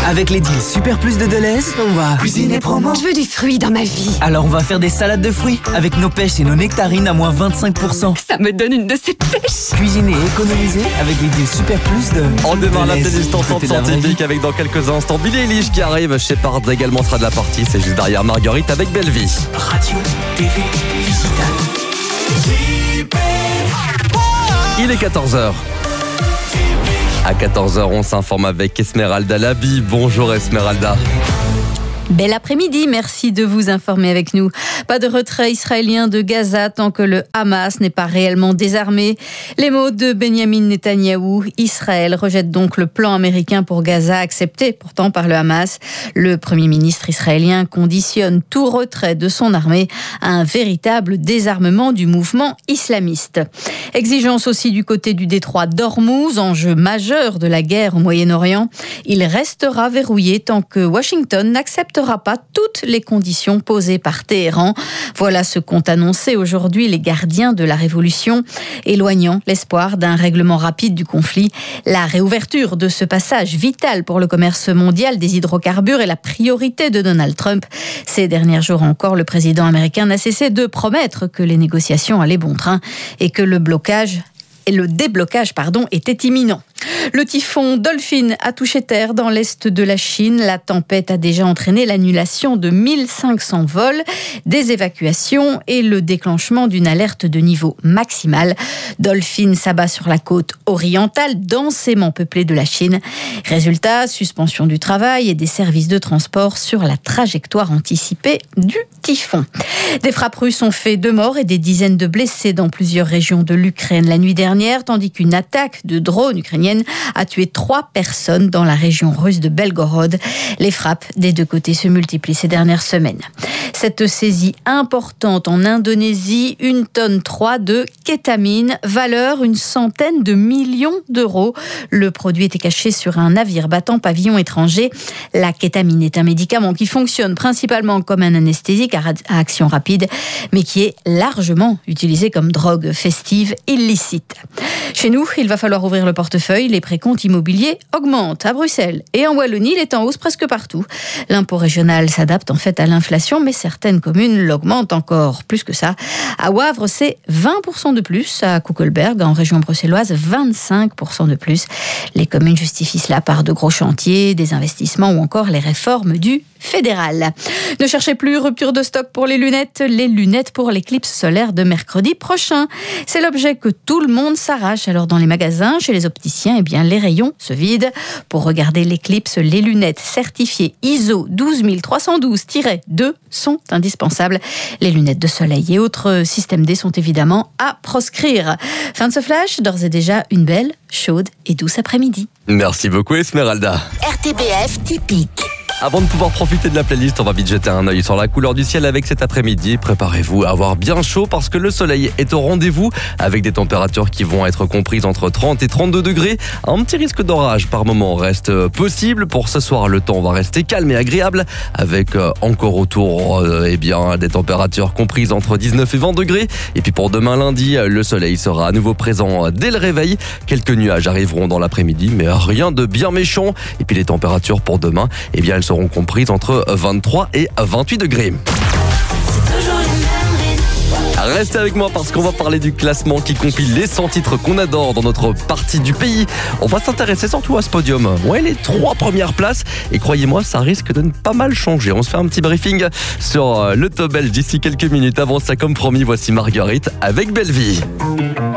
Avec les deals Super Plus de Deleuze, on va cuisiner promo. Je veux du fruit dans ma vie. Alors on va faire des salades de fruits avec nos pêches et nos nectarines à moins 25%. Ça me donne une de ces pêches. Cuisiner et économiser avec les deals Super Plus de On démarre la Deleuze. playlist ensemble scientifique avec dans quelques instants Billie Eilish qui arrive. Shepard également sera de la partie. C'est juste derrière Marguerite avec Belle Vie. Radio, TV, digital. Il est 14h. À 14h, on s'informe avec Esmeralda Labi. Bonjour Esmeralda. Bel après-midi, merci de vous informer avec nous. Pas de retrait israélien de Gaza tant que le Hamas n'est pas réellement désarmé. Les mots de Benjamin Netanyahou. Israël rejette donc le plan américain pour Gaza, accepté pourtant par le Hamas. Le Premier ministre israélien conditionne tout retrait de son armée à un véritable désarmement du mouvement islamiste. Exigence aussi du côté du détroit d'Ormuz, enjeu majeur de la guerre au Moyen-Orient. Il restera verrouillé tant que Washington n'acceptera pas toutes les conditions posées par Téhéran. Voilà ce qu'ont annoncé aujourd'hui les gardiens de la révolution, éloignant l'espoir d'un règlement rapide du conflit. La réouverture de ce passage vital pour le commerce mondial des hydrocarbures est la priorité de Donald Trump. Ces derniers jours encore, le président américain n'a cessé de promettre que les négociations allaient bon train et que le déblocage était imminent. Le typhon Dolphin a touché terre dans l'est de la Chine. La tempête a déjà entraîné l'annulation de 1500 vols, des évacuations et le déclenchement d'une alerte de niveau maximal. Dolphin s'abat sur la côte orientale, densément peuplée de la Chine. Résultat, suspension du travail et des services de transport sur la trajectoire anticipée du typhon. Des frappes russes ont fait 2 morts et des dizaines de blessés dans plusieurs régions de l'Ukraine la nuit dernière, tandis qu'une attaque de drones ukrainienne a tué 3 personnes dans la région russe de Belgorod. Les frappes des 2 côtés se multiplient ces dernières semaines. Cette saisie importante en Indonésie, 1,3 tonne de kétamine, valeur 100 millions d'euros. Le produit était caché sur un navire battant pavillon étranger. La kétamine est un médicament qui fonctionne principalement comme un anesthésique à action rapide, mais qui est largement utilisé comme drogue festive illicite. Chez nous, il va falloir ouvrir le portefeuille. Les précomptes immobiliers augmentent. À Bruxelles et en Wallonie, il est en hausse presque partout. L'impôt régional s'adapte en fait à l'inflation, mais certaines communes l'augmentent encore plus que ça. À Wavre, c'est 20% de plus. À Koekelberg, en région bruxelloise, 25% de plus. Les communes justifient cela par de gros chantiers, des investissements ou encore les réformes du fédéral. Ne cherchez plus rupture de stock pour les lunettes pour l'éclipse solaire de mercredi prochain. C'est l'objet que tout le monde s'arrache. Alors dans les magasins, chez les opticiens, les rayons se vident. Pour regarder l'éclipse, les lunettes certifiées ISO 12312-2 sont indispensables. Les lunettes de soleil et autres systèmes D sont évidemment à proscrire. Fin de ce flash, d'ores et déjà une belle, chaude et douce après-midi. Merci beaucoup Esmeralda. RTBF typique. Avant de pouvoir profiter de la playlist, on va vite jeter un œil sur la couleur du ciel avec cet après-midi. Préparez-vous à avoir bien chaud parce que le soleil est au rendez-vous avec des températures qui vont être comprises entre 30 et 32 degrés. Un petit risque d'orage par moment reste possible. Pour ce soir, le temps va rester calme et agréable avec encore autour des températures comprises entre 19 et 20 degrés. Et puis pour demain lundi, le soleil sera à nouveau présent dès le réveil. Quelques nuages arriveront dans l'après-midi, mais rien de bien méchant. Et puis les températures pour demain, elles seront comprises entre 23 et 28 degrés. Restez avec moi parce qu'on va parler du classement qui compile les 100 titres qu'on adore dans notre partie du pays. On va s'intéresser surtout à ce podium. Ouais, les 3 premières places. Et croyez-moi, ça risque de ne pas mal changer. On se fait un petit briefing sur le top belge d'ici quelques minutes. Avant ça, comme promis, voici Marguerite avec Belle Vie.